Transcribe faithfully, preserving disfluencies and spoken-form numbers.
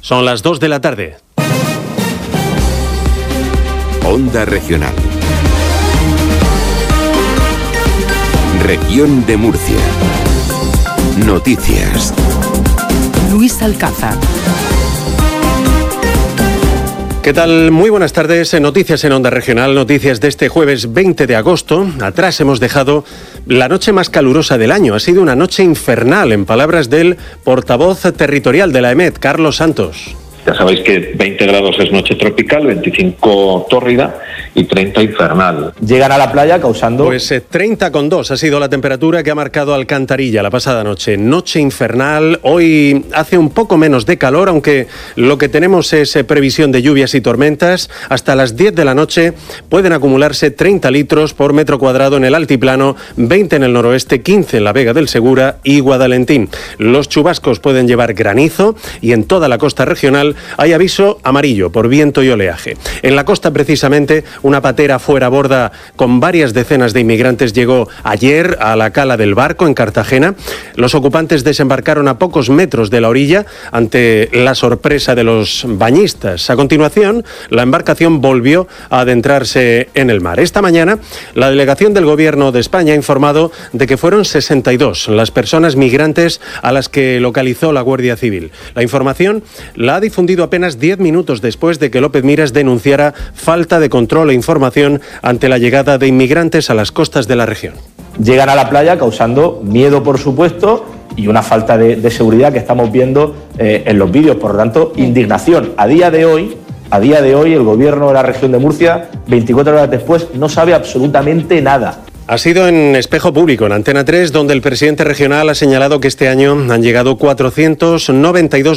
Son las dos de la tarde. Onda Regional. Región de Murcia. Noticias. Luis Alcázar. ¿Qué tal? Muy buenas tardes. Noticias en Onda Regional, noticias de este jueves veinte de agosto. Atrás hemos dejado la noche más calurosa del año. Ha sido una noche infernal, en palabras del portavoz territorial de la EMET, Carlos Santos. Ya sabéis que veinte grados es noche tropical, veinticinco tórrida y treinta infernal. Llegan a la playa causando... Pues eh, treinta coma dos ha sido la temperatura que ha marcado Alcantarilla la pasada noche. Noche infernal. Hoy hace un poco menos de calor, aunque lo que tenemos es eh, previsión de lluvias y tormentas. Hasta las diez de la noche pueden acumularse treinta litros por metro cuadrado en el altiplano, veinte en el noroeste, quince en la Vega del Segura y Guadalentín. Los chubascos pueden llevar granizo y en toda la costa regional hay aviso amarillo por viento y oleaje. En la costa, precisamente, una patera fuera borda con varias decenas de inmigrantes llegó ayer a la cala del Barco en Cartagena. Los ocupantes desembarcaron a pocos metros de la orilla ante la sorpresa de los bañistas. A continuación, la embarcación volvió a adentrarse en el mar. Esta mañana, la delegación del Gobierno de España ha informado de que fueron sesenta y dos las personas migrantes a las que localizó la Guardia Civil. La información la ha difundido apenas diez minutos después de que López Miras denunciara falta de control e información ante la llegada de inmigrantes a las costas de la región. Llegan a la playa causando miedo, por supuesto, y una falta de, de seguridad que estamos viendo eh, en los vídeos. Por lo tanto, indignación. A día de hoy, a día de hoy, el Gobierno de la región de Murcia, veinticuatro horas después, no sabe absolutamente nada. Ha sido en Espejo Público, en Antena tres, donde el presidente regional ha señalado que este año han llegado cuatrocientos noventa y dos